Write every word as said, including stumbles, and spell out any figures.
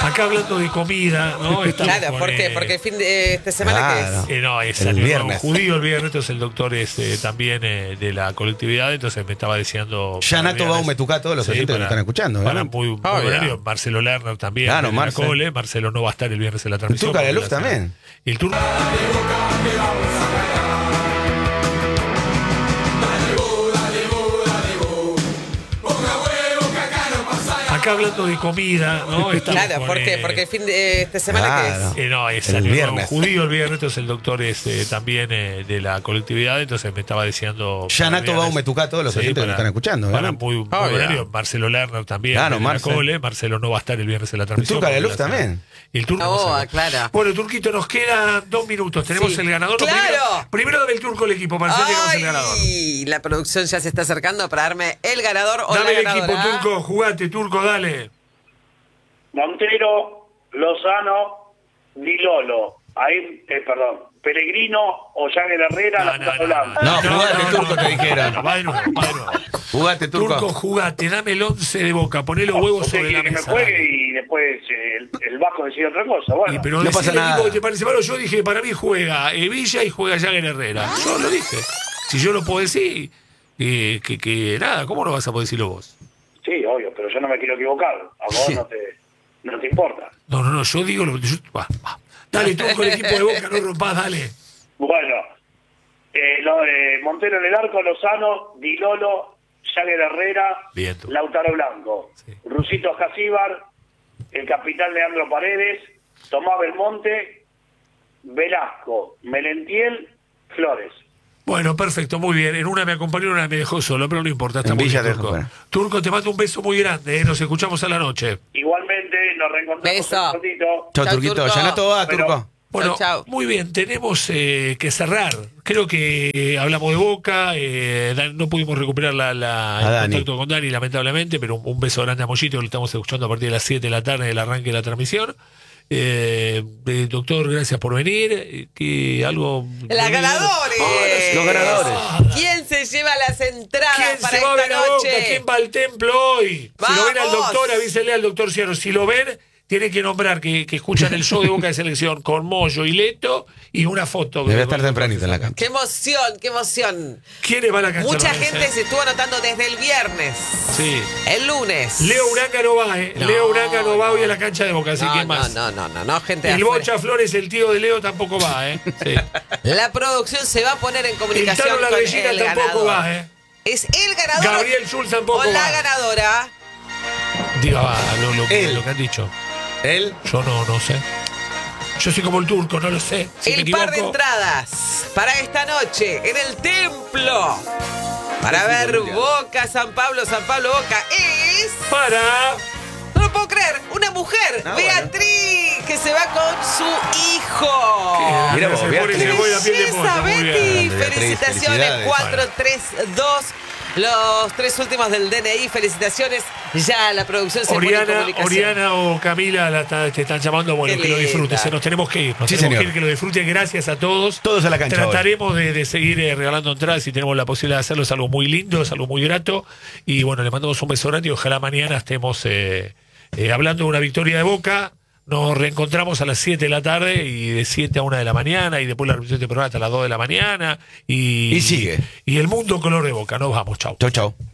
Acá hablando de comida, ¿no? Estamos Claro, con, ¿por qué? eh, Porque el fin de esta semana Claro. que es. Eh, no, es El Año Nuevo viernes. judío el viernes, entonces el doctor es eh, también eh, de la colectividad, entonces me estaba diciendo... Yanato va Baumetucá, todos los oyentes que lo están escuchando, Para ¿no? muy, muy Oh, horario. yeah. Marcelo Lerner también, Claro, de la Marcel. Cole. Marcelo no va a estar el viernes en la El transmisión. Turco Areluf porque la- también. Y el Turco... Acá hablando de comida, ¿no? Estamos Claro, con, ¿por qué? eh, Porque el fin de esta semana Claro. que es. Eh, no, es El Año Nuevo viernes. judío el viernes, entonces el doctor es eh, también eh, de la colectividad, entonces me estaba diciendo... Yanato Baumetuká, todos los Sí, oyentes que lo para- están escuchando, ¿no? Para muy, muy Oh, yeah. horario. Marcelo Lerner también, Claro, de la Marcel. Cole. Marcelo no va a estar el viernes en la El transmisión. Turco Areluf porque la- también. Y el Turco Oh, no sabe. aclara. Bueno, Turquito, nos quedan dos minutos. Tenemos Sí. el ganador. ¡Claro! Primero, primero dame el Turco al equipo para que tengamos el ganador. Ay, la producción ya se está acercando para darme el ganador o Dame la el equipo, ganadora. Turco. Jugate, Turco, dale. Montero, Lozano, Di Lolo. Ahí, eh, perdón, Pellegrino o Jagger Herrera, la Plaza Blanca. No, jugate, Turco, te dijeron. Va de nuevo, va de nuevo. Jugate, Turco. Turco, jugate, dame el once de Boca, poné los huevos Usted sobre la quiere que me mesa. juegue dale. y después eh, el, el Vasco decide otra cosa. Bueno, Y, pero No decile pasa el nada. equipo que te parece malo. Yo dije, para mí juega eh, Villa y juega Jagger Herrera. Yo lo dije. Si yo lo puedo decir, eh, que, que nada, ¿cómo no vas a poder decirlo vos? sí, obvio, pero yo no me quiero equivocar. A vos Sí. no, te, no te importa. No, no, no, yo digo lo que yo. Va, va. Dale, tú con el equipo de Boca, no rompas, dale. Bueno, eh, lo, eh, Montero en el arco, Lozano, Di Lolo, Jagger Herrera, Bien, tú. Lautaro Blanco, Sí. Rusito Jasíbar, el capitán Leandro Paredes, Tomás Belmonte, Velasco, Melentiel, Flores. Bueno, perfecto, muy bien. En una me acompañó, en una me dejó solo, pero no importa, está En muy Villa bien, te Turco. dejó fuera. Turco, te mando un beso muy grande, ¿eh? Nos escuchamos a la noche. Igualmente, nos reencontramos Beso. en un ratito. Chao, Chao, Turquito. Turco. Yanato va, Pero- Turco. Bueno, Chau, chau. muy bien, tenemos eh, que cerrar. Creo que eh, hablamos de Boca, eh, Dan- no pudimos recuperar la, la- A el Dani. contacto con Dani, lamentablemente, pero un, un beso grande a Mollito, que lo estamos escuchando a partir de las siete de la tarde del arranque de la transmisión. Eh, eh, doctor, gracias por venir. Eh, que algo... ¡Las ganadores! Los ganadores. ¿Quién se lleva las entradas ¿Quién para se va a ver esta a Boca? noche? ¿Quién va al templo hoy? Si lo ven al ¡Vamos! doctor, avísenle al doctor Ciano. Si lo ven, tienen que nombrar que, que escuchan el show de Boca de Selección con Moyo y Leto y una foto. Debe estar tempranito en la cancha. ¡Qué emoción, qué emoción! ¿Quiénes van a la cancha? Mucha Lorenzo? gente se estuvo anotando desde el viernes, Sí. el lunes. Leo Uranga no va, ¿eh? No, Leo Uranga no va no. hoy a la cancha de Boca, así no, que no, más. no, no, no, no, gente de El afuera. Bocha Flores, el tío de Leo, tampoco va, ¿eh? Sí. La producción se va a poner en El comunicación Tano La con Gallina el tampoco ganador. va, ¿eh? Es el ganador Gabriel Schulz tampoco o la va. ganadora. Diga, va, lo, lo- Él. lo que han dicho. Él. Yo no, no sé. Yo soy como el Turco, no lo sé. Si me el par de equivoco- entradas para esta noche en el templo para ver Boca, San Pablo, San Pablo, Boca es... Para... No lo puedo creer, una mujer, Ah, Beatriz, que se va con su hijo. Mira vos, Se pone- Beatriz. se pone la piel de Belleza, pollo, muy bien. Betty. Grande, Beatriz, Felicitaciones, felicidades. cuatro tres dos. Los tres últimos del D N I, felicitaciones. Ya la producción se pone en Oriana, comunicación. Oriana o Camila la está- te están llamando. Bueno, Qué que lo linda. disfrutes. Se nos tenemos que ir. Nos Sí, tenemos señor. que ir, que lo disfruten. Gracias a todos. Todos a la cancha Trataremos de, de seguir eh, regalando entradas si tenemos la posibilidad de hacerlo. Es algo muy lindo, es algo muy grato. Y bueno, le mandamos un beso grande y ojalá mañana estemos eh, eh, hablando de una victoria de Boca. Nos reencontramos a las siete de la tarde y de siete a una de la mañana y después la repetición de programa hasta las dos de la mañana. Y, Y sigue. Y el mundo color de Boca. Nos vamos. Chau. Chau, chau.